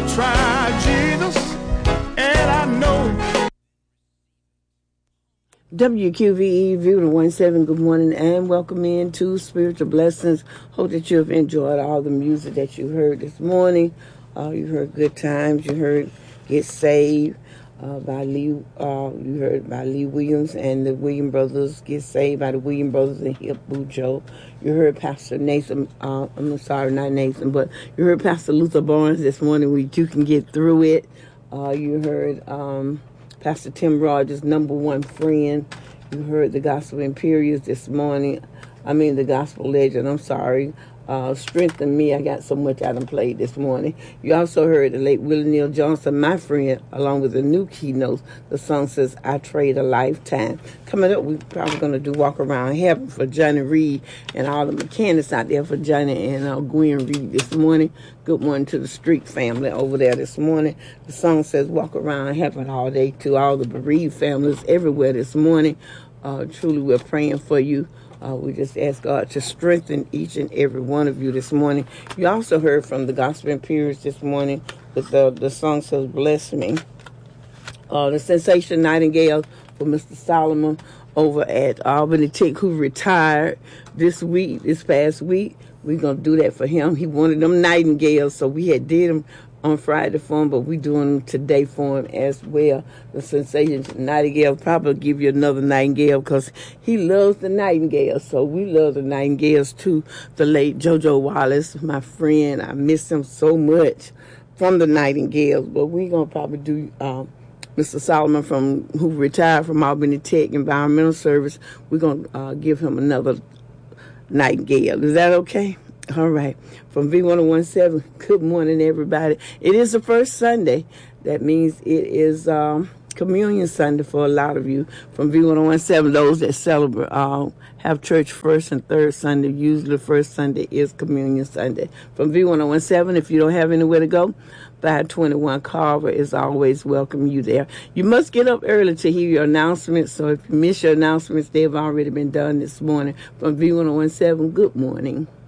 tried Jesus, and I know. WQVE View 17, good morning and welcome into Spiritual Blessings. Hope that you have enjoyed all the music that you heard this morning. You heard Good Times, you heard Get Saved by Lee, you heard by Lee Williams and the Williams Brothers, Get Saved by the Williams Brothers and Hip Bujo. You heard Pastor Nathan, I'm sorry, not Nathan, but you heard Pastor Luther Barnes this morning with You Can Get Through It. You heard Pastor Tim Rogers, Number One Friend. You heard the Gospel Imperials this morning. The Gospel Legend, I'm sorry. Strengthen Me. I got so much I done played this morning. You also heard the late Willie Neal Johnson, My Friend, along with the new keynotes. The song says, I Trade a Lifetime. Coming up, we're probably going to do Walk Around Heaven for Johnny Reed and all the mechanics out there for Johnny and Gwen Reed this morning. Good morning to the Street family over there this morning. The song says, Walk Around Heaven all day to all the bereaved families everywhere this morning. Truly, we're praying for you. We just ask God to strengthen each and every one of you this morning. You also heard from the Gospel Imperials this morning with the song says, Bless Me. The Sensation Nightingale for Mr. Solomon over at Albany Tech, who retired this past week. We're going to do that for him. He wanted them nightingales, so we had did them on Friday for him, but we're doing them today for him as well. The Sensation Nightingale probably give you another nightingale because he loves the nightingales. So we love the nightingales too. The late JoJo Wallace, my friend, I miss him so much from the nightingales. But we're going to probably do Mr. Solomon who retired from Albany Tech Environmental Service. We're going to give him another nightingale. Is that okay? All right. From V1017, good morning, everybody. It is the first Sunday. That means it is Communion Sunday for a lot of you. From V1017, those that celebrate, have church first and third Sunday. Usually the first Sunday is Communion Sunday. From V1017, if you don't have anywhere to go, 521 Carver is always welcome you there. You must get up early to hear your announcements. So if you miss your announcements, they've already been done this morning. From V1017, good morning.